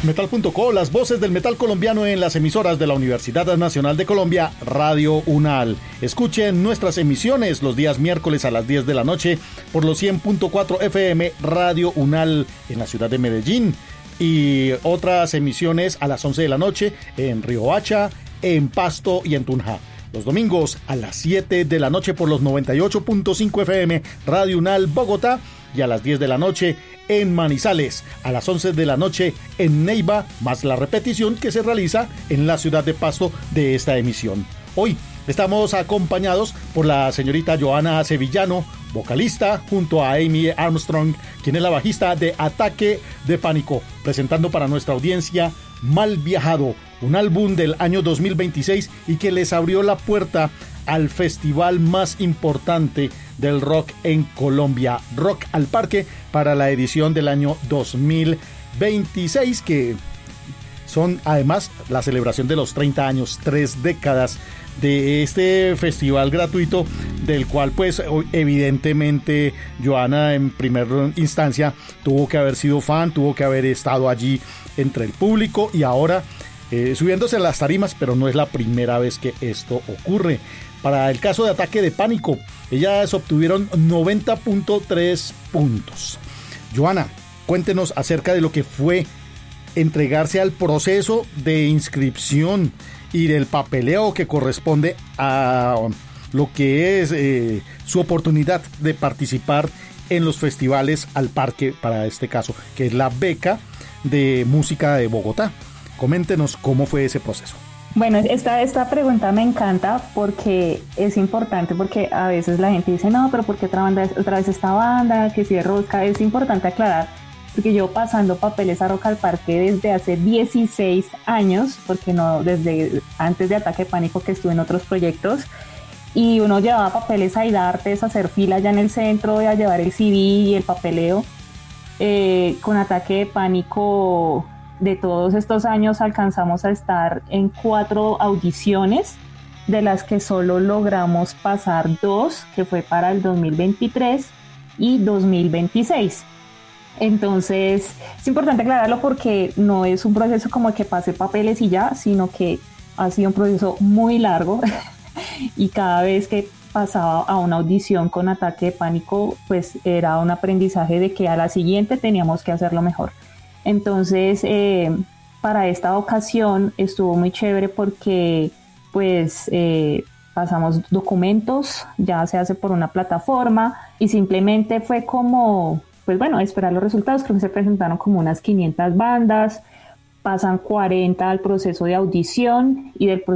Metal.co, las voces del metal colombiano en las emisoras de la Universidad Nacional de Colombia, Radio UNAL. Escuchen nuestras emisiones los días miércoles a las 10 de la noche por los 100.4 FM Radio UNAL en la ciudad de Medellín y otras emisiones a las 11 de la noche en Riohacha, en Pasto y en Tunja. Los domingos a las 7 de la noche por los 98.5 FM Radio UNAL Bogotá y a las 10 de la noche en Manizales, a las 11 de la noche en Neiva, más la repetición que se realiza en la ciudad de Pasto de esta emisión. Hoy estamos acompañados por la señorita Joana Sevillano, vocalista, junto a Amy Armstrong, quien es la bajista de Ataque de Pánico, presentando para nuestra audiencia Mal Viajado, un álbum del año 2026 y que les abrió la puerta al festival más importante del rock en Colombia, Rock al Parque, para la edición del año 2026, que son además la celebración de los 30 años, 3 décadas de este festival gratuito, del cual pues evidentemente Joana en primera instancia tuvo que haber sido fan, tuvo que haber estado allí entre el público y ahora subiéndose a las tarimas, pero no es la primera vez que esto ocurre. Para el caso de Ataque de Pánico, ellas obtuvieron 90.3 puntos. Joana, cuéntenos acerca de lo que fue entregarse al proceso de inscripción y del papeleo que corresponde a lo que es su oportunidad de participar en los festivales al parque, para este caso, que es la beca de música de Bogotá. Coméntenos cómo fue ese proceso. Bueno, esta pregunta me encanta porque es importante, porque a veces la gente dice, no, pero ¿por qué otra vez esta banda? Que si es Rosca. Es importante aclarar, porque yo pasando papeles a Rock al Parque desde hace 16 años, porque no, desde antes de Ataque de Pánico que estuve en otros proyectos, y uno llevaba papeles a IDARTES, a hacer fila allá en el centro, a llevar el CD y el papeleo. Con Ataque de Pánico, de todos estos años alcanzamos a estar en 4 audiciones, de las que solo logramos pasar 2, que fue para el 2023 y 2026. Entonces es importante aclararlo porque no es un proceso como que pase papeles y ya, sino que ha sido un proceso muy largo y cada vez que pasaba a una audición con Ataque de Pánico, pues era un aprendizaje de que a la siguiente teníamos que hacerlo mejor. Entonces, para esta ocasión estuvo muy chévere porque pues pasamos documentos, ya se hace por una plataforma y simplemente fue como, pues bueno, esperar los resultados. Creo que se presentaron como unas 500 bandas, pasan 40 al proceso de audición y del